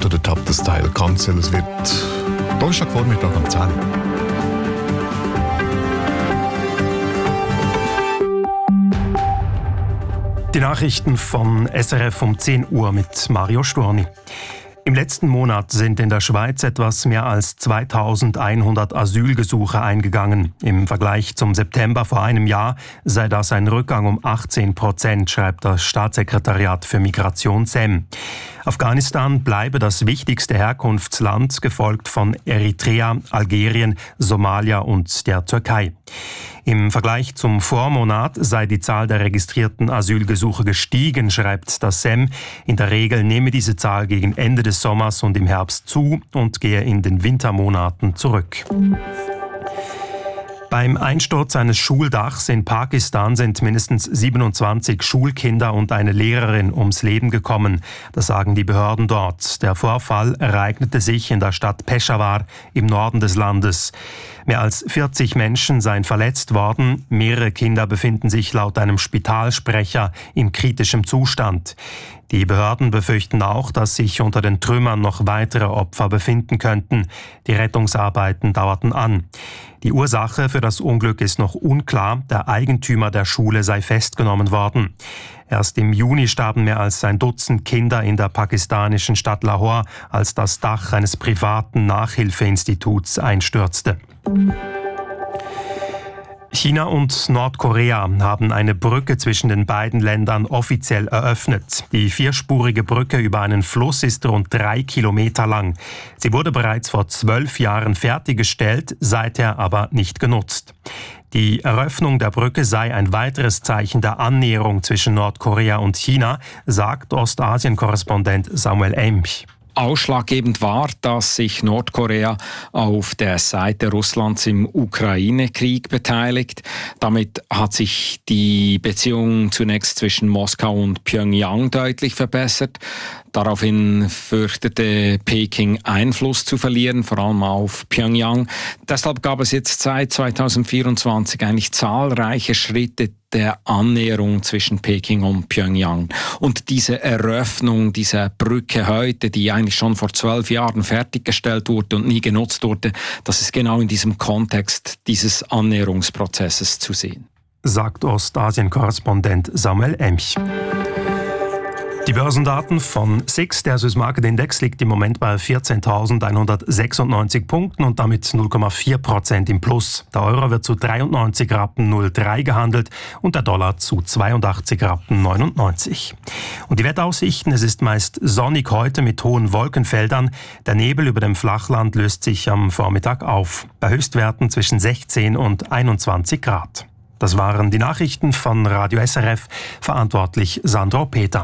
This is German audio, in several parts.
oder der Chapter-Style Kanzel. Es wird Donnerstagvormittag um 10 Uhr. Die Nachrichten von SRF um 10 Uhr mit Mario Storni. Im letzten Monat sind in der Schweiz etwas mehr als 2100 Asylgesuche eingegangen. Im Vergleich zum September vor einem Jahr sei das ein Rückgang um 18%, schreibt das Staatssekretariat für Migration SEM. Afghanistan bleibe das wichtigste Herkunftsland, gefolgt von Eritrea, Algerien, Somalia und der Türkei. Im Vergleich zum Vormonat sei die Zahl der registrierten Asylgesuche gestiegen, schreibt das SEM. In der Regel nehme diese Zahl gegen Ende des Sommers und im Herbst zu und gehe in den Wintermonaten zurück. Beim Einsturz eines Schuldachs in Pakistan sind mindestens 27 Schulkinder und eine Lehrerin ums Leben gekommen. Das sagen die Behörden dort. Der Vorfall ereignete sich in der Stadt Peshawar im Norden des Landes. Mehr als 40 Menschen seien verletzt worden. Mehrere Kinder befinden sich laut einem Spitalsprecher in kritischem Zustand. Die Behörden befürchten auch, dass sich unter den Trümmern noch weitere Opfer befinden könnten. Die Rettungsarbeiten dauerten an. Die Ursache für das Unglück ist noch unklar. Der Eigentümer der Schule sei festgenommen worden. Erst im Juni starben mehr als ein Dutzend Kinder in der pakistanischen Stadt Lahore, als das Dach eines privaten Nachhilfeinstituts einstürzte. China und Nordkorea haben eine Brücke zwischen den beiden Ländern offiziell eröffnet. Die vierspurige Brücke über einen Fluss ist rund 3 Kilometer lang. Sie wurde bereits vor 12 Jahren fertiggestellt, seither aber nicht genutzt. Die Eröffnung der Brücke sei ein weiteres Zeichen der Annäherung zwischen Nordkorea und China, sagt Ostasien-Korrespondent Samuel Emch. Ausschlaggebend war, dass sich Nordkorea auf der Seite Russlands im Ukraine-Krieg beteiligt. Damit hat sich die Beziehung zunächst zwischen Moskau und Pyongyang deutlich verbessert. Daraufhin fürchtete Peking Einfluss zu verlieren, vor allem auf Pyongyang. Deshalb gab es jetzt seit 2024 eigentlich zahlreiche Schritte der Annäherung zwischen Peking und Pyongyang. Und diese Eröffnung dieser Brücke heute, die eigentlich schon vor 12 Jahren fertiggestellt wurde und nie genutzt wurde, das ist genau in diesem Kontext dieses Annäherungsprozesses zu sehen. Sagt Ostasien-Korrespondent Samuel Emch. Die Börsendaten von SIX, der Swiss Market Index, liegt im Moment bei 14.196 Punkten und damit 0,4% im Plus. Der Euro wird zu 93,03 Rappen gehandelt und der Dollar zu 82,99 Rappen. Und die Wetteraussichten: Es ist meist sonnig heute mit hohen Wolkenfeldern. Der Nebel über dem Flachland löst sich am Vormittag auf. Bei Höchstwerten zwischen 16 und 21 Grad. Das waren die Nachrichten von Radio SRF, verantwortlich Sandro Peter.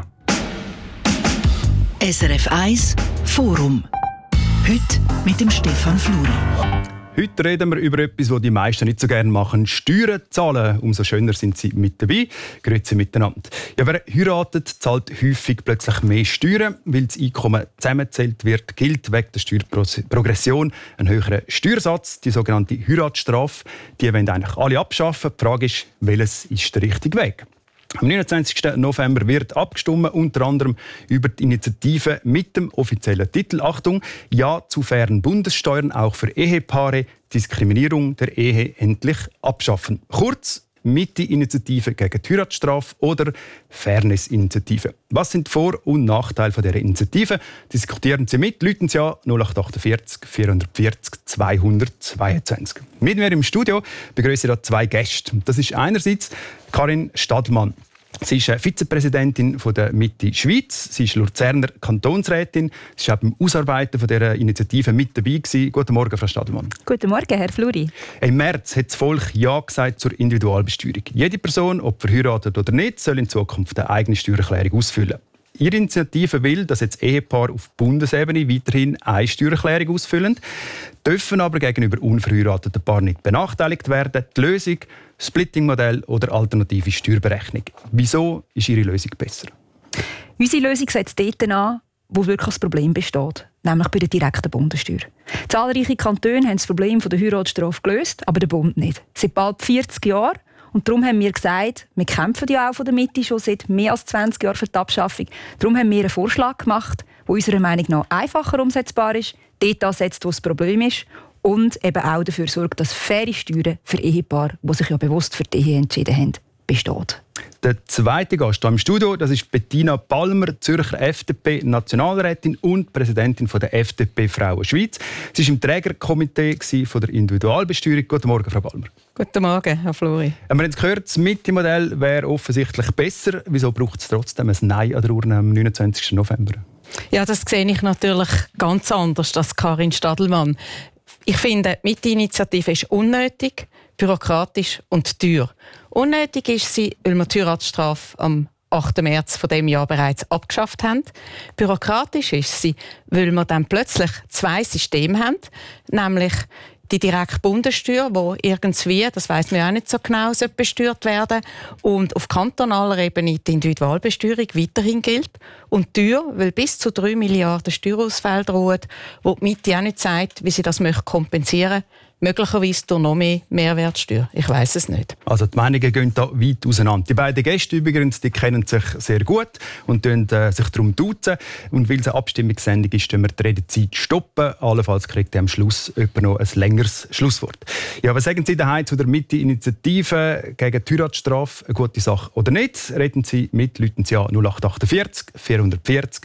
SRF 1 Forum. Heute mit dem Stefan Fluri. Heute reden wir über etwas, was die meisten nicht so gerne machen: Steuern zahlen. Umso schöner sind sie mit dabei. Grüezi miteinander. Ja, wer heiratet, zahlt häufig plötzlich mehr Steuern. Weil das Einkommen zusammengezählt wird, gilt wegen der Steuerprogression ein höherer Steuersatz, die sogenannte Heiratsstrafe. Die wollen eigentlich alle abschaffen. Die Frage ist, welches ist der richtige Weg? Am 29. November wird abgestimmt, unter anderem über die Initiative mit dem offiziellen Titel, Achtung, Ja zu fairen Bundessteuern, auch für Ehepaare, Diskriminierung der Ehe endlich abschaffen. Kurz, Mitte-Initiative gegen die Heiratsstrafe oder Fairness-Initiative. Was sind die Vor- und Nachteile dieser Initiative? Diskutieren Sie mit, rufen Sie an 0848 440 222. Mit mir im Studio begrüße ich zwei Gäste. Das ist einerseits Karin Stadelmann. Sie ist Vizepräsidentin der Mitte Schweiz. Sie ist Luzerner Kantonsrätin. Sie war auch beim Ausarbeiten dieser Initiative mit dabei gewesen. Guten Morgen, Frau Stadelmann. Guten Morgen, Herr Fluri. Im März hat das Volk Ja gesagt zur Individualbesteuerung. Jede Person, ob verheiratet oder nicht, soll in Zukunft eine eigene Steuererklärung ausfüllen. Ihre Initiative will, dass jetzt Ehepaare auf Bundesebene weiterhin eine Steuererklärung ausfüllen, dürfen aber gegenüber unverheirateten Paaren nicht benachteiligt werden. Die Lösung: Splitting-Modell oder alternative Steuerberechnung. Wieso ist Ihre Lösung besser? Unsere Lösung setzt dort an, wo wirklich das Problem besteht, nämlich bei der direkten Bundessteuer. Zahlreiche Kantone haben das Problem der Heiratsstrafe gelöst, aber der Bund nicht. Seit bald 40 Jahren. Und darum haben wir gesagt, wir kämpfen ja auch von der Mitte schon seit mehr als 20 Jahren für die Abschaffung. Darum haben wir einen Vorschlag gemacht, der unserer Meinung nach einfacher umsetzbar ist, dort ansetzt, wo das Problem ist und eben auch dafür sorgt, dass faire Steuern für Ehepaare, die sich ja bewusst für die Ehe entschieden haben, besteht. Der zweite Gast hier im Studio, das ist Bettina Palmer, Zürcher FDP-Nationalrätin und Präsidentin der FDP Frauen Schweiz. Sie war im Trägerkomitee von der Individualbesteuerung. Guten Morgen, Frau Palmer. Guten Morgen, Herr Flori. Wir haben es gehört, das Mitte-Modell wäre offensichtlich besser. Wieso braucht es trotzdem ein Nein an der Urne am 29. November? Ja, das sehe ich natürlich ganz anders als Karin Stadelmann. Ich finde, die Mitte-Initiative ist unnötig, bürokratisch und teuer. Unnötig ist sie, weil wir die Heiratsstrafe am 8. März von dem Jahr bereits abgeschafft haben. Bürokratisch ist sie, weil wir dann plötzlich zwei Systeme haben, nämlich die direkte Bundessteuer, die irgendwie, das weiss man ja auch nicht so genau, besteuert werden und auf kantonaler Ebene die Individualbesteuerung weiterhin gilt. Und teuer, weil bis zu 3 Milliarden Steuerausfälle drohen, wo die Mitte auch nicht sagt, wie sie das kompensieren möchte. Möglicherweise durch noch mehr Mehrwertsteuer. Ich weiss es nicht. Also die Meinungen gehen da weit auseinander. Die beiden Gäste übrigens, die kennen sich sehr gut und sich darum duzen. Und weil es eine Abstimmungssendung ist, wir die Redezeit stoppen. Allenfalls kriegt ihr am Schluss jemand noch ein längeres Schlusswort. Ja, was sagen Sie daheim zu der Mitte-Initiative gegen die Heiratsstrafe? Eine gute Sache oder nicht? Reden Sie mit, läuten Sie an 0848 440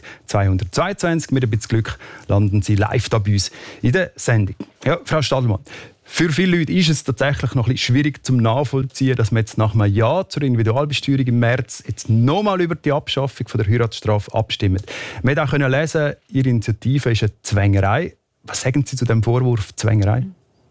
222. Mit ein bisschen Glück landen Sie live da bei uns in der Sendung. Ja, Frau Stadelmann, für viele Leute ist es tatsächlich noch ein bisschen schwierig zum Nachvollziehen, dass man jetzt nach einem Ja zur Individualbesteuerung im März jetzt nochmal über die Abschaffung von der Heiratsstrafe abstimmt. Wir konnten auch lesen, Ihre Initiative ist eine Zwängerei. Was sagen Sie zu dem Vorwurf Zwängerei?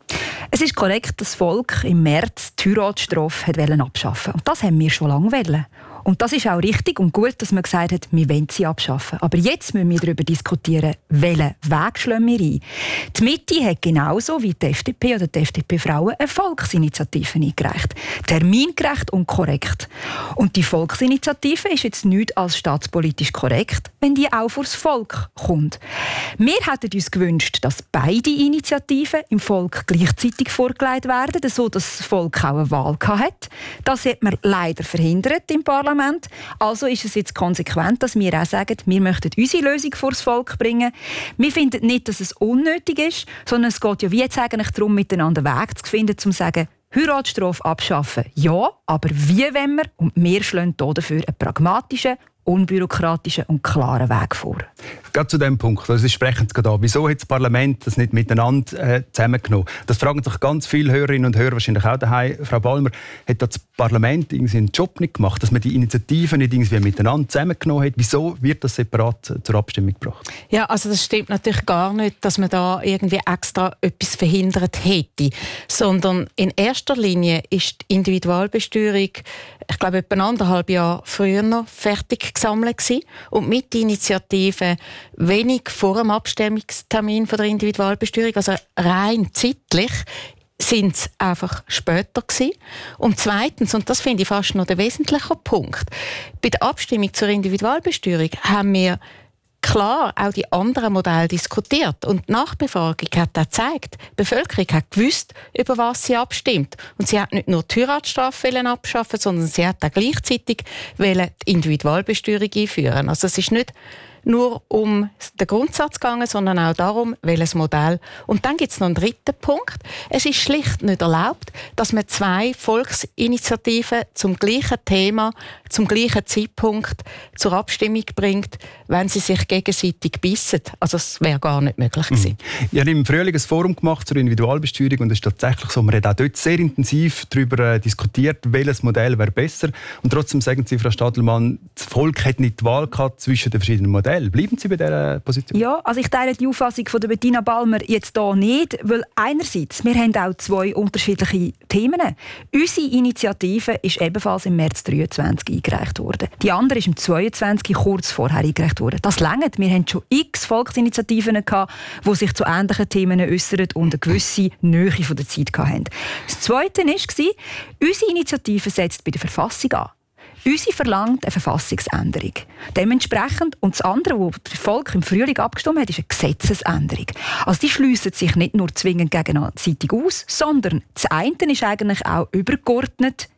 Es ist korrekt, dass das Volk im März die Heiratsstrafe abschaffen wollte. Und das haben wir schon lange wollen. Und das ist auch richtig und gut, dass man gesagt hat, wir wollen sie abschaffen. Aber jetzt müssen wir darüber diskutieren, welchen Weg schlagen wir ein. Die Mitte hat genauso wie die FDP oder die FDP-Frauen eine Volksinitiative eingereicht. Termingerecht und korrekt. Und die Volksinitiative ist jetzt nichts als staatspolitisch korrekt, wenn die auch vor das Volk kommt. Wir hätten uns gewünscht, dass beide Initiativen im Volk gleichzeitig vorgelegt werden, so dass das Volk auch eine Wahl hatte. Das hat man leider verhindert im Parlament. Also ist es jetzt konsequent, dass wir auch sagen, wir möchten unsere Lösung vor das Volk bringen. Wir finden nicht, dass es unnötig ist, sondern es geht ja wie jetzt eigentlich darum, miteinander einen Weg zu finden, um zu sagen, Heiratsstrafe abschaffen, ja, aber wie wollen wir? Und wir schlagen hier dafür einen pragmatischen, unbürokratischen und klaren Weg vor. Gerade zu diesem Punkt, also Sie sprechen es gerade an. Wieso hat das Parlament das nicht miteinander zusammengenommen? Das fragen sich ganz viele Hörerinnen und Hörer, wahrscheinlich auch daheim. Frau Palmer, hat das Parlament irgendwie einen Job nicht gemacht, dass man die Initiativen nicht irgendwie miteinander zusammengenommen hat? Wieso wird das separat zur Abstimmung gebracht? Ja, also das stimmt natürlich gar nicht, dass man da irgendwie extra etwas verhindert hätte, sondern in erster Linie ist die Individualbesteuerung, ich glaube, etwa 1,5 Jahre früher noch fertig gesammelt gewesen. Und mit der Initiative wenig vor dem Abstimmungstermin von der Individualbesteuerung, also rein zeitlich, sind es einfach später gewesen. Und zweitens, und das finde ich fast noch der wesentliche Punkt, bei der Abstimmung zur Individualbesteuerung haben wir klar auch die anderen Modelle diskutiert. Und die Nachbefragung hat auch gezeigt, die Bevölkerung hat gewusst, über was sie abstimmt. Und sie hat nicht nur die Heiratsstrafe abschaffen, sondern sie hat auch gleichzeitig die Individualbesteuerung einführen. Also es ist nicht nur um den Grundsatz gegangen, sondern auch darum, welches Modell. Und dann gibt es noch einen dritten Punkt. Es ist schlicht nicht erlaubt, dass man zwei Volksinitiativen zum gleichen Thema, zum gleichen Zeitpunkt zur Abstimmung bringt, wenn sie sich gegenseitig bissen. Also das wäre gar nicht möglich gewesen. Ich habe im Frühling ein Forum gemacht zur Individualbesteuerung und es ist tatsächlich so, man hat auch dort sehr intensiv darüber diskutiert, welches Modell wäre besser. Und trotzdem sagen Sie, Frau Stadelmann, das Volk hat nicht die Wahl gehabt zwischen den verschiedenen Modellen. Bleiben Sie bei dieser Position? Ja, also ich teile die Auffassung von der Bettina Palmer jetzt hier nicht, weil einerseits, wir haben auch zwei unterschiedliche Themen. Unsere Initiative ist ebenfalls im März 2023 eingereicht worden. Die andere ist im 2022 kurz vorher eingereicht worden. Das reicht. Wir haben schon x Volksinitiativen gehabt, die sich zu ähnlichen Themen äußern und eine gewisse Nähe von der Zeit hatten. Das Zweite war, unsere Initiative setzt bei der Verfassung an. Unsere verlangt eine Verfassungsänderung. Dementsprechend, und das andere, wo das Volk im Frühling abgestimmt hat, ist eine Gesetzesänderung. Also die schliessen sich nicht nur zwingend gegenseitig aus, sondern das eine ist eigentlich auch übergeordnet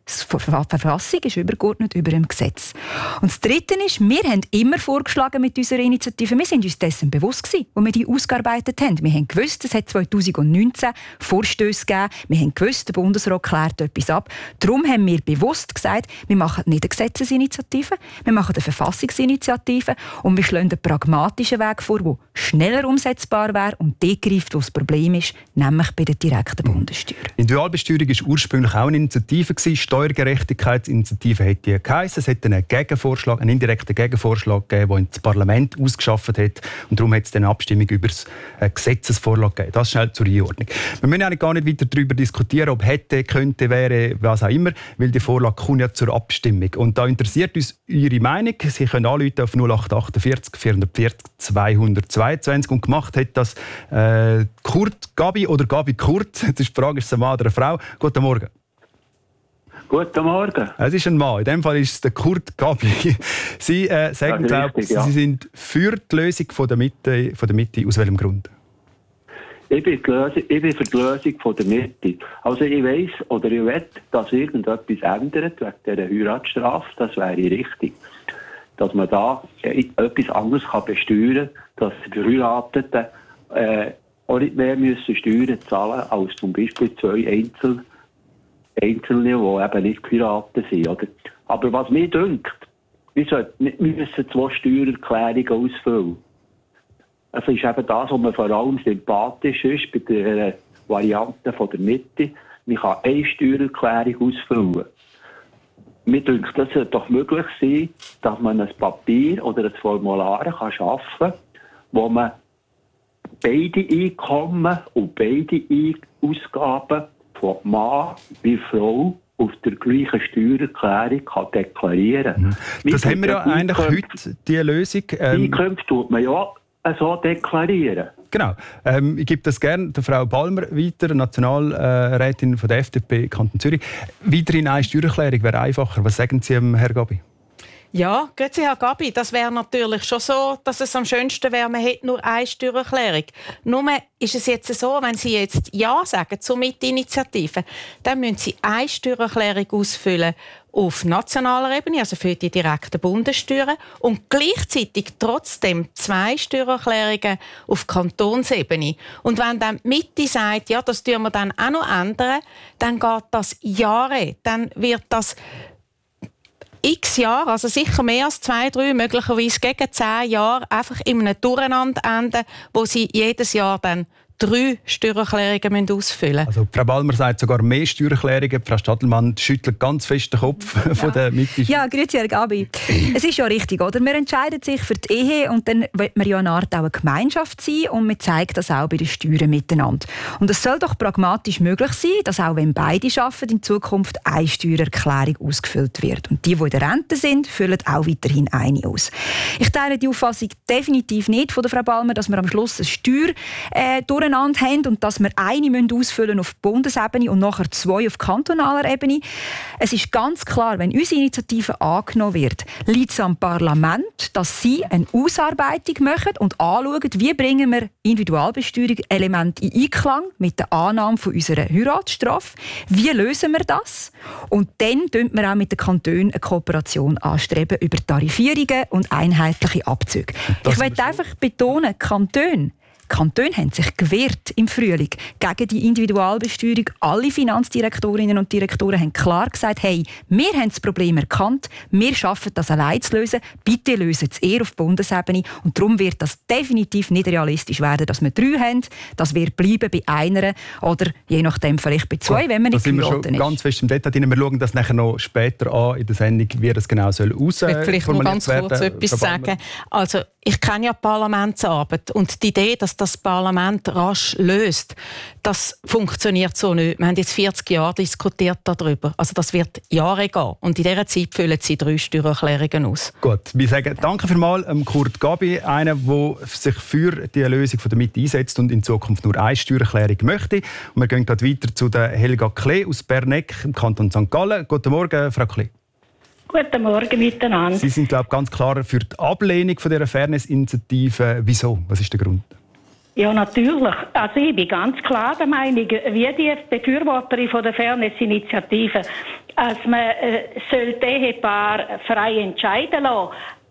Die Verfassung ist übergeordnet über dem Gesetz. Und das Dritte ist, wir haben immer vorgeschlagen mit unserer Initiative, wir sind uns dessen bewusst gewesen, als wir die ausgearbeitet haben. Wir haben gewusst, es hat 2019 Vorstöße gegeben, wir haben gewusst, der Bundesrat klärt etwas ab. Darum haben wir bewusst gesagt, wir machen nicht eine Gesetzesinitiative, wir machen eine Verfassungsinitiative und wir schlagen einen pragmatischen Weg vor, der schneller umsetzbar wäre und dort greift, wo das Problem ist, nämlich bei der direkten Bundessteuer. Individualbesteuerung war ursprünglich auch eine Initiative. Steuergerechtigkeitsinitiative hätte die geheissen. Es hat einen indirekten Gegenvorschlag gegeben, den das Parlament ausgeschafft hat. Und darum hat es eine Abstimmung über das Gesetzesvorlage gegeben. Das schnell zur Einordnung. Wir müssen eigentlich gar nicht weiter darüber diskutieren, ob hätte, könnte, wäre, was auch immer, weil die Vorlage kommt ja zur Abstimmung. Und da interessiert uns Ihre Meinung. Sie können anrufen auf 0848 440 222 und gemacht hat das Kurt Gabi oder Gabi Kurt. Jetzt ist die Frage, ist es ein Mann oder eine Frau? Guten Morgen. Guten Morgen. Es ist ein Mann. In dem Fall ist es der Kurt Gabi. Sie sagen, Sie sind für die Lösung von der Mitte. Aus welchem Grund? Ich bin für die Lösung von der Mitte. Also ich weiss oder ich will, dass irgendetwas ändert wegen dieser Heiratsstrafe. Das wäre richtig. Dass man da etwas anderes besteuern kann, dass die Verheirateten auch nicht mehr Steuern zahlen müssen als zum Beispiel zwei Einzelne, die eben nicht geheiratet sind. Oder? Aber was mir dünkt, wir müssen 2 Steuererklärungen ausfüllen. Es ist eben das, was mir vor allem sympathisch ist bei der Variante von der Mitte. Man kann eine Steuererklärung ausfüllen. Mir dünkt, das sollte doch möglich sein, dass man ein Papier oder ein Formular schaffen kann, wo man beide Einkommen und beide Ausgaben von Mann wie Frau auf der gleichen Steuererklärung kann deklarieren kann. Das haben wir ja eigentlich heute, diese Lösung. Einkünfte tut man ja so deklarieren. Genau. Ich gebe das gerne der Frau Balmer weiter, Nationalrätin von der FDP Kanton Zürich. Weiterhin eine Steuererklärung wäre einfacher. Was sagen Sie, Herr Gabi? Ja, grüezi Herr Gabi, das wäre natürlich schon so, dass es am schönsten wäre, man hätte nur eine Steuererklärung. Nur ist es jetzt so, wenn Sie jetzt Ja sagen zur Mitinitiative, dann müssen Sie eine Steuererklärung ausfüllen auf nationaler Ebene, also für die direkten Bundessteuern, und gleichzeitig trotzdem 2 Steuererklärungen auf Kantonsebene. Und wenn dann die Mitte sagt, ja, das tun wir dann auch noch ändern, dann geht das Jahre, dann wird das x Jahre, also sicher mehr als 2, 3, möglicherweise gegen 10 Jahre, einfach in einem Durcheinander enden, wo sie jedes Jahr dann 3 Steuererklärungen ausfüllen müssen. Also Frau Balmer sagt sogar mehr Steuererklärungen. Frau Stadelmann schüttelt ganz fest den Kopf von der Mitte. Ja, grüezi Herr Gabi. Es ist ja richtig, oder? Man entscheidet sich für die Ehe und dann will man ja eine Art auch eine Gemeinschaft sein und man zeigt das auch bei den Steuern miteinander. Und es soll doch pragmatisch möglich sein, dass auch wenn beide arbeiten, in Zukunft eine Steuererklärung ausgefüllt wird. Und die in der Rente sind, füllen auch weiterhin eine aus. Ich teile die Auffassung definitiv nicht von der Frau Balmer, dass wir am Schluss eine Steuer durcheinander haben und dass wir eine ausfüllen auf Bundesebene und nachher 2 auf kantonaler Ebene. Es ist ganz klar, wenn unsere Initiative angenommen wird, liegt es am Parlament, dass sie eine Ausarbeitung machen und anschauen, wie bringen wir Individualbesteuerungselemente in Einklang mit der Annahme von unserer Heiratsstrafe. Wie lösen wir das? Und dann streben wir auch mit den Kantonen eine Kooperation anstreben über Tarifierungen und einheitliche Abzüge. Ich möchte einfach betonen, Kantone haben sich gewehrt im Frühling gegen die Individualbesteuerung. Alle Finanzdirektorinnen und Direktoren haben klar gesagt, hey, wir haben das Problem erkannt, wir schaffen das allein zu lösen, bitte lösen es eher auf Bundesebene. Und darum wird das definitiv nicht realistisch werden, dass wir 3 haben. Das wird bleiben bei einer oder je nachdem vielleicht bei 2, wenn man nicht geheiratet ist. Da sind wir schon ganz fest im Detail drin. Wir schauen das nachher noch später an in der Sendung, wie das genau soll ausformuliert werden. Ich will vielleicht noch ganz kurz etwas sagen. Also, ich kenne ja die Parlamentsarbeit und die Idee, dass das Parlament rasch löst, das funktioniert so nicht. Wir haben jetzt 40 Jahre diskutiert darüber. Also das wird Jahre gehen. Und in dieser Zeit füllen Sie 3 Steuererklärungen aus. Gut, wir sagen danke vielmals Kurt Gabi, einer, der sich für die Lösung von der Mitte einsetzt und in Zukunft nur eine Steuererklärung möchte. Und wir gehen gerade weiter zu der Helga Klee aus Berneck im Kanton St. Gallen. Guten Morgen, Frau Klee. Guten Morgen miteinander. Sie sind, glaube ich, ganz klar für die Ablehnung von dieser Fairness-Initiative. Wieso? Was ist der Grund? Ja, natürlich. Also ich bin ganz klar der Meinung, wie die Befürworterin von der Fairness-Initiative. als man sollte Ehepaar frei entscheiden lassen.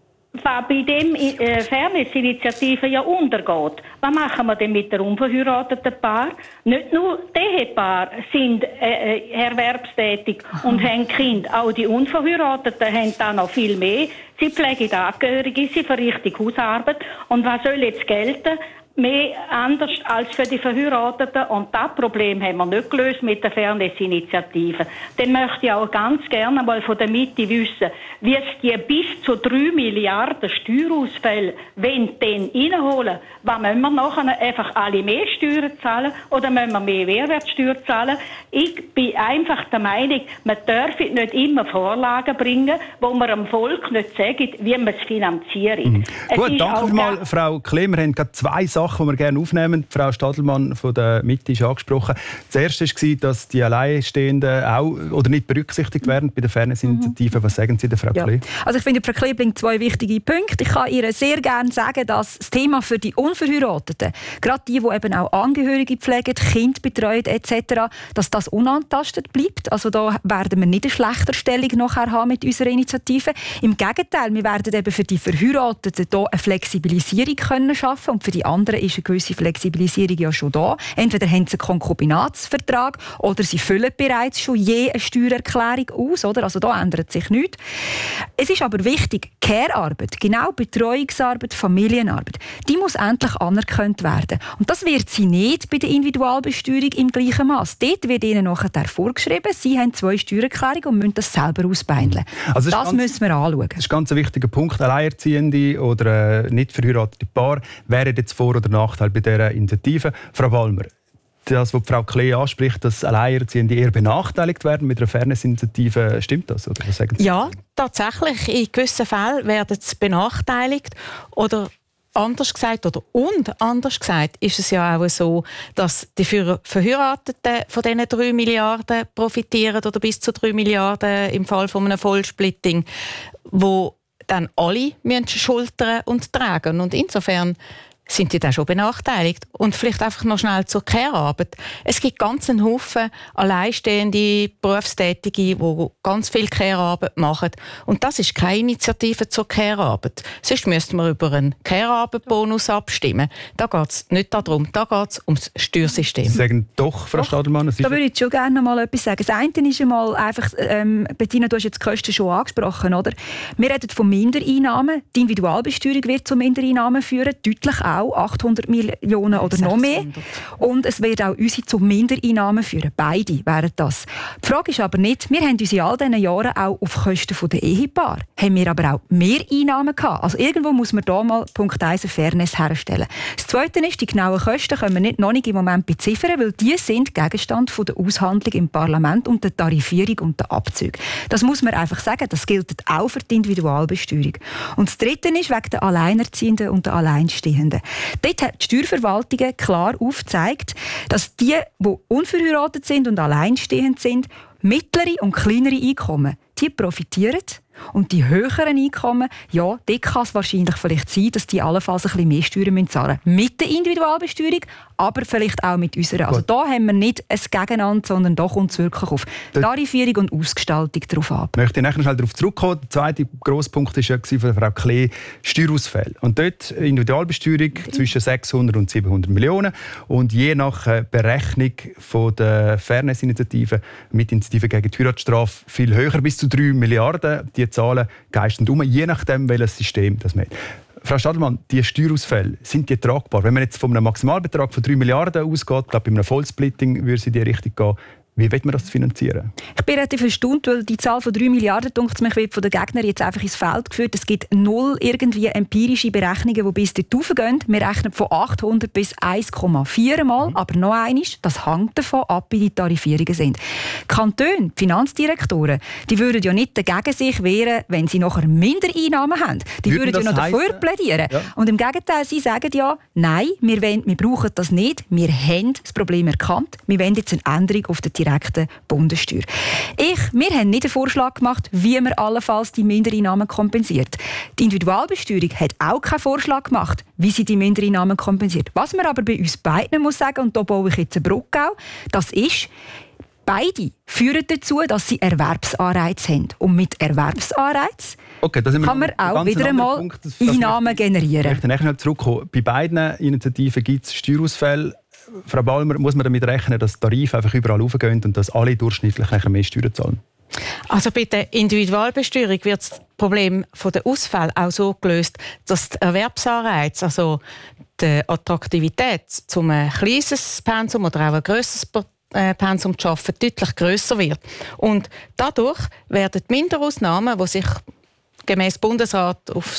Was bei dem Fairness-Initiative ja untergeht. Was machen wir denn mit der unverheirateten Paar? Nicht nur die Ehepaare sind erwerbstätig und haben Kinder. Auch die Unverheirateten haben da noch viel mehr. Sie pflegen Angehörige, sie verrichten Hausarbeit. Und was soll jetzt gelten? Mehr anders als für die Verheirateten. Und das Problem haben wir nicht gelöst mit der Fairness-Initiative. Dann möchte ich auch ganz gerne mal von der Mitte wissen, wie es die bis zu 3 Milliarden Steuerausfälle dann reinholen. Was müssen wir nachher einfach alle mehr Steuern zahlen oder müssen wir mehr Mehrwertsteuer zahlen? Ich bin einfach der Meinung, man darf nicht immer Vorlagen bringen, wo man dem Volk nicht sagt, wie man es finanziert. Gut, danke mal, Frau Klee. Wir haben gerade 2 Sachen, die wir gerne aufnehmen. Frau Stadelmann von der Mitte ist angesprochen. Das erste war, dass die Alleinstehenden auch oder nicht berücksichtigt werden bei der Fairness-Initiative. Was sagen Sie der Frau Klee? Also ich finde, Frau Klee bringt 2 wichtige Punkte. Ich kann ihr sehr gerne sagen, dass das Thema für die Unverheirateten, gerade die eben auch Angehörige pflegen, Kinder betreuen etc., dass das unantastet bleibt. Also da werden wir nicht eine Schlechterstellung nachher haben mit unserer Initiative. Im Gegenteil, wir werden eben für die Verheirateten hier eine Flexibilisierung können schaffen und für die anderen ist eine gewisse Flexibilisierung ja schon da. Entweder haben sie einen Konkubinatsvertrag oder sie füllen bereits schon je eine Steuererklärung aus. Oder? Also da ändert sich nichts. Es ist aber wichtig, Care-Arbeit, genau Betreuungsarbeit, Familienarbeit, die muss endlich anerkannt werden. Und das wird sie nicht bei der Individualbesteuerung im gleichen Maß. Dort wird ihnen nachher vorgeschrieben, sie haben 2 Steuererklärungen und müssen das selber ausbeindeln. Also das müssen wir anschauen. Das ist ein ganz wichtiger Punkt. Alleinerziehende oder nicht verheiratete Paar wären jetzt Vor- oder Nachteil bei dieser Initiative. Frau Ballmer, das, was Frau Klee anspricht, dass Alleinerziehende eher benachteiligt werden mit einer Fairness-Initiative, stimmt das? Oder was sagen Sie? Ja, tatsächlich. In gewissen Fällen werden sie benachteiligt. Oder anders gesagt, ist es ja auch so, dass die Verheirateten von diesen 3 Milliarden profitieren oder bis zu 3 Milliarden im Fall von einem Vollsplitting, wo dann alle müssen schultern und tragen. Und insofern sind die dann schon benachteiligt. Und vielleicht einfach noch schnell zur Care-Arbeit. Es gibt ganz einen Haufen alleinstehende Berufstätige, die ganz viel Care-Arbeit machen. Und das ist keine Initiative zur Care-Arbeit. Sonst müssten wir über einen Care-Arbeit-Bonus abstimmen. Da geht es nicht darum, da geht es ums Steuersystem. Sie sagen doch, Frau Stadelmann. Da würde ich schon gerne noch mal etwas sagen. Das eine ist einmal einfach, Bettina, du hast jetzt die Kosten schon angesprochen, oder? Wir reden von Mindereinnahmen. Die Individualbesteuerung wird zu Mindereinnahmen führen, deutlich auch 800 Millionen oder 600. Noch mehr. Und es wird auch unsere zu Mindereinnahmen führen. Beide wären das. Die Frage ist aber nicht, wir haben uns in all diesen Jahren auch auf Kosten der Ehepaare, haben wir aber auch mehr Einnahmen gehabt. Also irgendwo muss man da mal Punkt 1 eine Fairness herstellen. Das Zweite ist, die genauen Kosten können wir noch nicht im Moment beziffern, weil die sind Gegenstand von der Aushandlung im Parlament und der Tarifierung und der Abzüge. Das muss man einfach sagen, das gilt auch für die Individualbesteuerung. Und das Dritte ist wegen der Alleinerziehenden und der Alleinstehenden. Dort hat die Steuerverwaltung klar aufgezeigt, dass die unverheiratet sind und alleinstehend sind, mittlere und kleinere Einkommen, die profitieren. Und die höheren Einkommen, ja, dort kann es wahrscheinlich vielleicht sein, dass die allenfalls ein bisschen mehr Steuern zahlen müssen. Mit der Individualbesteuerung, aber vielleicht auch mit unserer. Also da haben wir nicht ein Gegeneinander, sondern da kommt es wirklich auf Tarifierung und Ausgestaltung drauf ab. Ich möchte nachher schnell darauf zurückkommen. Der zweite grosse Punkt war ja von Frau Klee Steuerausfälle. Und dort Individualbesteuerung zwischen 600 und 700 Millionen. Und je nach Berechnung von der Fairness-Initiative mit Initiative gegen die Heiratsstrafe viel höher, bis zu 3 Milliarden. Die Zahlen geistern um, je nachdem, welches System das man hat. Frau Stadelmann, die Steuerausfälle, sind die tragbar? Wenn man jetzt von einem Maximalbetrag von 3 Milliarden ausgeht, glaube bei einem Vollsplitting würde es in die Richtung gehen. Wie will man das finanzieren? Ich bin relativ erstaunt, weil die Zahl von 3 Milliarden, denkt mich, wird von den Gegnern jetzt einfach ins Feld geführt. Es gibt 0 irgendwie empirische Berechnungen, die bis dort raufgehen. Wir rechnen von 800 bis 1,4 Mal. Aber noch eines, das hängt davon ab, wie die Tarifierungen sind. Kantone, die Finanzdirektoren, die würden ja nicht dagegen sich wehren, wenn sie nachher Mindereinnahmen haben. Die würden ja noch dafür plädieren. Ja. Und im Gegenteil, sie sagen ja, nein, wir brauchen das nicht. Wir haben das Problem erkannt. Wir wollen jetzt eine Änderung auf der direkten Bundessteuer. Wir haben nicht einen Vorschlag gemacht, wie man allenfalls die Mindereinnahmen kompensiert. Die Individualbesteuerung hat auch keinen Vorschlag gemacht, wie sie die Mindereinnahmen kompensiert. Was man aber bei uns beiden muss sagen, und da baue ich jetzt eine Brücke auf, das ist, Beide führen dazu, dass sie Erwerbsanreize haben. Und mit Erwerbsanreiz kann man auch wieder einmal Einnahmen generieren. Ich möchte nachher zurückkommen. Bei beiden Initiativen gibt es Steuerausfälle. Frau Ballmer, muss man damit rechnen, dass die Tarife einfach überall raufgehen und dass alle durchschnittlich mehr Steuern zahlen? Also bei der Individualbesteuerung wird das Problem der Ausfälle auch so gelöst, dass der Erwerbsanreiz, also die Attraktivität zum ein kleines Pensum oder auch ein grösseres Pensum zu arbeiten, deutlich grösser wird. Und dadurch werden die Minderausnahmen, die sich gemäss Bundesrat auf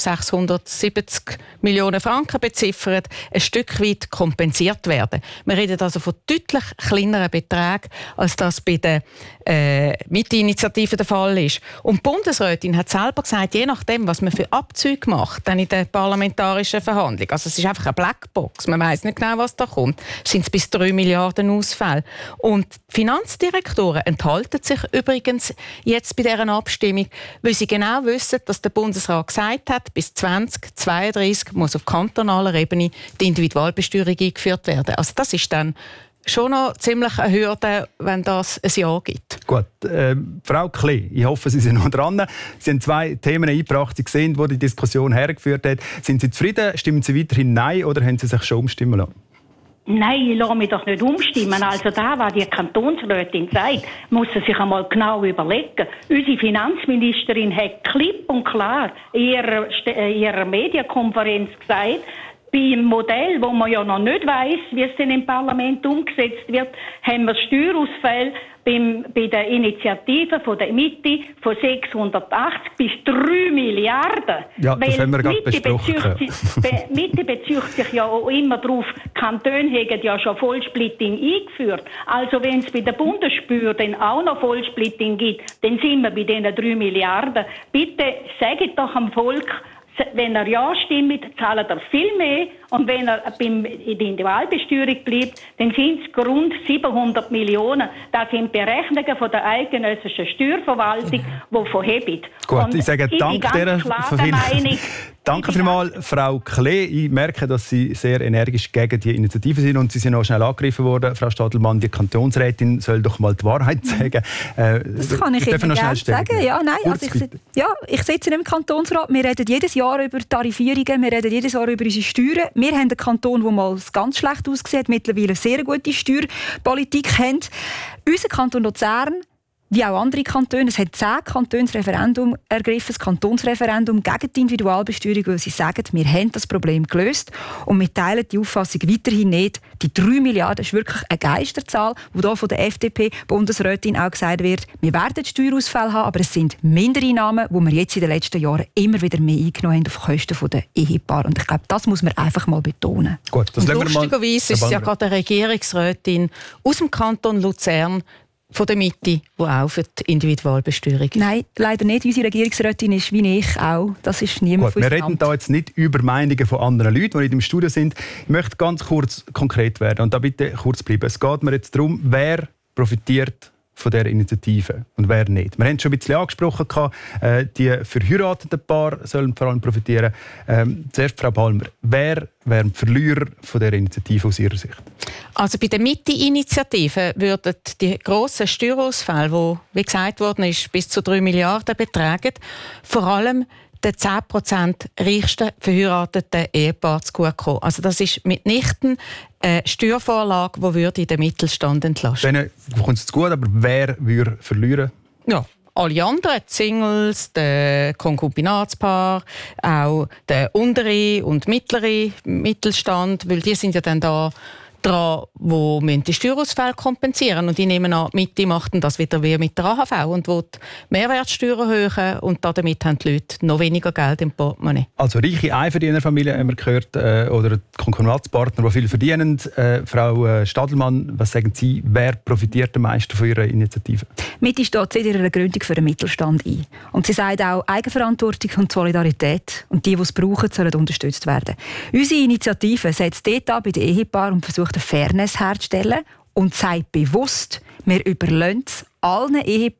670 Millionen Franken beziffert, ein Stück weit kompensiert werden. Wir reden also von deutlich kleineren Beträgen, als das bei der Mitinitiative der Fall ist. Und die Bundesrätin hat selber gesagt, je nachdem, was man für Abzüge macht, dann in der parlamentarischen Verhandlung, also es ist einfach eine Blackbox, man weiss nicht genau, was da kommt, sind es bis 3 Milliarden Ausfälle. Und die Finanzdirektoren enthalten sich übrigens jetzt bei dieser Abstimmung, weil sie genau wissen, dass der Bundesrat gesagt hat, bis 2032 muss auf kantonaler Ebene die Individualbesteuerung eingeführt werden. Also das ist dann schon noch ziemlich eine Hürde, wenn das ein Ja gibt. Gut, Frau Klee, ich hoffe, Sie sind noch dran. Sie haben 2 Themen eingebracht, Sie sehen, wo die Diskussion hergeführt hat. Sind Sie zufrieden? Stimmen Sie weiterhin Nein oder haben Sie sich schon umstimmen lassen? Nein, ich lasse mich doch nicht umstimmen. Also da, was die Kantonsrätin sagt, muss sie sich einmal genau überlegen. Unsere Finanzministerin hat klipp und klar in ihrer Medienkonferenz gesagt, beim Modell, wo man ja noch nicht weiss, wie es denn im Parlament umgesetzt wird, haben wir Steuerausfälle bei der Initiative von der Mitte von 680 bis 3 Milliarden. Ja, das haben wir gerade besprochen. Mitte bezieht sich ja auch immer darauf, Kantone haben ja schon Vollsplitting eingeführt. Also wenn es bei der Bundessteuer dann auch noch Vollsplitting gibt, dann sind wir bei diesen 3 Milliarden. Bitte sagt doch am Volk, wenn er ja stimmt, zahlt er viel mehr. Und wenn er in der Individualbesteuerung bleibt, dann sind es rund 700 Millionen. Das sind Berechnungen von der eidgenössischen Steuerverwaltung, die verheben. Gut, ich sage Dank dieser Meinung. Danke vielmals, Frau Klee. Ich merke, dass Sie sehr energisch gegen die Initiative sind und Sie sind auch schnell angegriffen worden. Frau Stadelmann, die Kantonsrätin soll doch mal die Wahrheit sagen. Das kann ich Ihnen gerne sagen. Ja, nein, also ich sitze im Kantonsrat. Wir reden jedes Jahr über Tarifierungen, wir reden jedes Jahr über unsere Steuern. Wir haben einen Kanton, der mal ganz schlecht aussieht, mittlerweile eine sehr gute Steuerpolitik hat. Unser Kanton Luzern, wie auch andere Kantone, es hat 10 Kantone das Referendum ergriffen, das Kantonsreferendum gegen die Individualbesteuerung, weil sie sagen, wir haben das Problem gelöst und wir teilen die Auffassung weiterhin nicht. Die 3 Milliarden ist wirklich eine Geisterzahl, wo hier von der FDP-Bundesrätin auch gesagt wird, wir werden Steuerausfälle haben, aber es sind Mindereinnahmen, die wir jetzt in den letzten Jahren immer wieder mehr eingenommen haben auf Kosten der Ehepaare. Und ich glaube, das muss man einfach mal betonen. Gut, das lustigerweise ist es ja gerade eine Regierungsrätin aus dem Kanton Luzern, von der Mitte, die auch für die Individualbesteuerung. Nein, leider nicht. Unsere Regierungsrätin ist wie ich auch. Das ist niemand von uns. Wir reden da jetzt nicht über Meinungen von anderen Leuten, die nicht im Studio sind. Ich möchte ganz kurz konkret werden und da bitte kurz bleiben. Es geht mir jetzt darum, wer profitiert von dieser Initiative und wer nicht. Wir haben es schon ein bisschen angesprochen, die verheirateten Paare sollen vor allem profitieren. Zuerst Frau Ballmer, wer wären die Verlierer von dieser Initiative aus Ihrer Sicht? Also bei der Mitte-Initiative würden die grossen Steuerausfälle, die, wie gesagt worden ist, bis zu 3 Milliarden betragen, vor allem den 10% reichsten verheirateten Ehepaaren zugutekommen. Also das ist mitnichten eine Steuervorlage, die den Mittelstand entlasten würde. Denen kommt es zu gut, aber wer würde verlieren? Ja, alle anderen, die Singles, der Konkubinatspaar, auch der untere und mittlere Mittelstand, weil die sind ja dann da dran, die die Steuerausfälle kompensieren. Und ich nehme an, die Mitte macht das wieder wie mit der AHV und will die Mehrwertsteuer erhöhen und damit haben die Leute noch weniger Geld im Portemonnaie. Also reiche Einverdienerfamilien haben wir gehört, oder Konkurrenzpartner, die viel verdienen. Frau Stadelmann, was sagen Sie, wer profitiert am meisten von Ihrer Initiative? Mitte steht seit ihrer Gründung für den Mittelstand ein. Und sie sagt auch, Eigenverantwortung und Solidarität und die es brauchen, sollen unterstützt werden. Unsere Initiative setzt dort an bei den Ehepaaren und versucht, eine Fairness herzustellen und sagt bewusst, wir überlassen es allen Ehepaaren,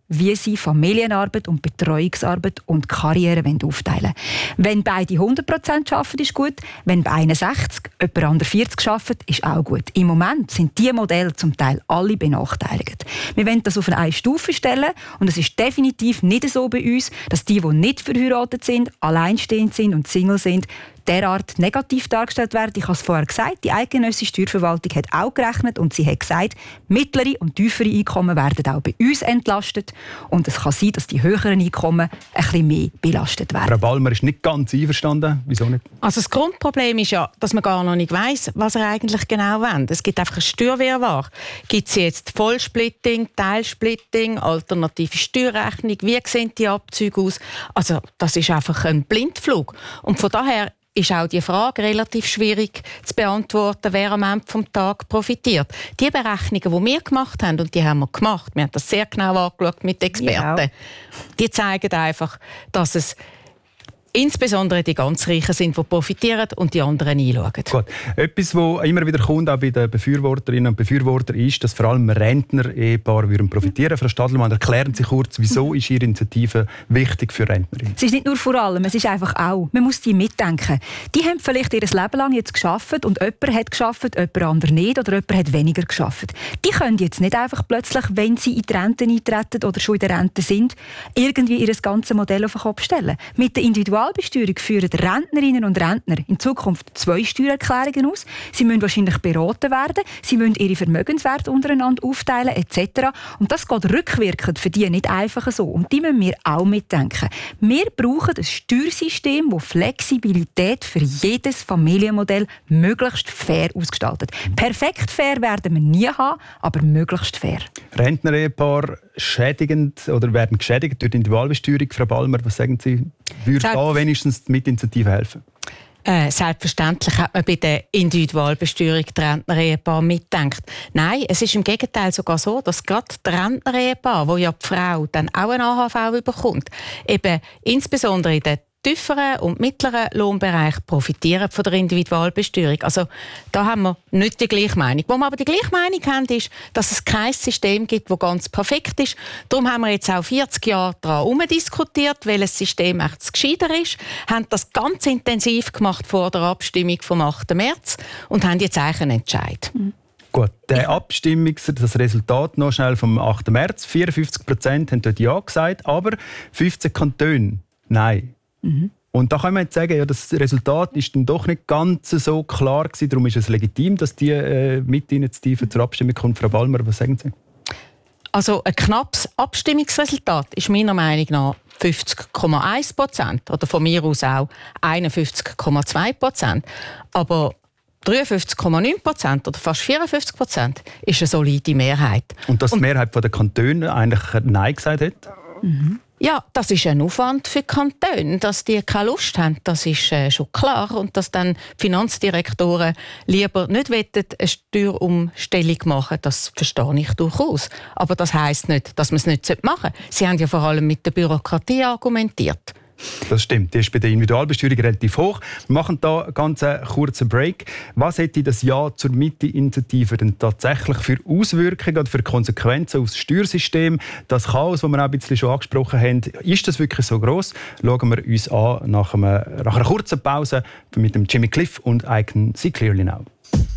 wie sie Familienarbeit und Betreuungsarbeit und Karriere aufteilen wollen. Wenn beide 100% arbeiten, ist gut. Wenn bei 61 jemand andere 40 arbeitet, ist auch gut. Im Moment sind diese Modelle zum Teil alle benachteiligt. Wir wollen das auf eine Stufe stellen und es ist definitiv nicht so bei uns, dass die nicht verheiratet sind, alleinstehend sind und Single sind, derart negativ dargestellt werden. Ich habe es vorher gesagt, die eidgenössische Steuerverwaltung hat auch gerechnet und sie hat gesagt, mittlere und tiefere Einkommen werden auch bei uns entlastet und es kann sein, dass die höheren Einkommen ein bisschen mehr belastet werden. Frau Ballmer ist nicht ganz einverstanden. Wieso nicht? Also das Grundproblem ist ja, dass man gar noch nicht weiss, was er eigentlich genau will. Es gibt einfach ein Steuerwirrwarr. Gibt es jetzt Vollsplitting, Teilsplitting, alternative Steuerrechnung? Wie sehen die Abzüge aus? Also das ist einfach ein Blindflug. Und von daher ist auch die Frage relativ schwierig zu beantworten, wer am Ende des Tages profitiert. Die Berechnungen, die wir gemacht haben, und die haben wir gemacht, wir haben das sehr genau angeschaut mit Experten, die zeigen einfach, dass es insbesondere die ganz Reichen sind, die profitieren und die anderen einschauen. Gut. Etwas, was immer wieder kommt, auch bei den Befürworterinnen und Befürwortern, ist, dass vor allem Rentner-Ehepaare profitieren. Frau Stadelmann, erklären Sie kurz, wieso ist Ihre Initiative wichtig für Rentnerinnen? Es ist nicht nur vor allem, es ist einfach auch. Man muss die mitdenken. Die haben vielleicht ihr Leben lang jetzt gearbeitet und jemand hat gearbeitet, jemand anderes nicht oder jemand hat weniger gearbeitet. Die können jetzt nicht einfach plötzlich, wenn sie in die Rente eintreten oder schon in der Rente sind, irgendwie ihr ganzes Modell auf den Kopf stellen. Mit der Individualbesteuerung führen Rentnerinnen und Rentner in Zukunft 2 Steuererklärungen aus. Sie müssen wahrscheinlich beraten werden, sie müssen ihre Vermögenswerte untereinander aufteilen etc. Und das geht rückwirkend für die nicht einfach so. Und die müssen wir auch mitdenken. Wir brauchen ein Steuersystem, das Flexibilität für jedes Familienmodell möglichst fair ausgestaltet. Perfekt fair werden wir nie haben, aber möglichst fair. Rentner-Ehepaare schädigend oder werden geschädigt durch die Individualbesteuerung. Frau Ballmer, was sagen Sie? Würde da wenigstens die Mitinitiative helfen? Selbstverständlich hat man bei der Individualbesteuerung die Rentner-Ehepaare mitgedacht. Nein, es ist im Gegenteil sogar so, dass gerade die Rentner-Ehepaare, wo ja die Frau dann auch eine AHV bekommt, eben insbesondere in der tieferen und mittleren Lohnbereich profitieren von der Individualbesteuerung. Also da haben wir nicht die gleiche Meinung. Wo wir aber die gleiche Meinung haben, ist, dass es kein System gibt, das ganz perfekt ist. Darum haben wir jetzt auch 40 Jahre daran herumdiskutiert, welches System echt gescheiter ist, haben das ganz intensiv gemacht vor der Abstimmung vom 8. März und haben jetzt eigentlich einen Entscheid. Gut, das Resultat noch schnell vom 8. März. 54% haben dort Ja gesagt, aber 15 Kantone Nein. Und da kann man jetzt sagen, ja, das Resultat ist dann doch nicht ganz so klar gewesen. Darum ist es legitim, dass die Mitinitiative zur Abstimmung kommt. Frau Ballmer, was sagen Sie? Also ein knappes Abstimmungsresultat ist meiner Meinung nach 50,1% oder von mir aus auch 51,2%. Aber 53,9% oder fast 54% ist eine solide Mehrheit. Und dass die Mehrheit der Kantone eigentlich Nein gesagt hat? Ja, das ist ein Aufwand für die Kantone. Dass die keine Lust haben, das ist schon klar. Und dass dann Finanzdirektoren lieber nicht eine Steuerumstellung machen, das verstehe ich durchaus. Aber das heisst nicht, dass man es nicht machen sollte. Sie haben ja vor allem mit der Bürokratie argumentiert. Das stimmt, die ist bei der Individualbesteuerung relativ hoch. Wir machen hier einen ganz kurzen Break. Was hätte das Ja zur Mitte-Initiative denn tatsächlich für Auswirkungen oder für Konsequenzen aufs Steuersystem? Das Chaos, das wir auch ein bisschen schon angesprochen haben, ist das wirklich so gross? Schauen wir uns an nach einer kurzen Pause mit dem Jimmy Cliff und I Can See Clearly Now.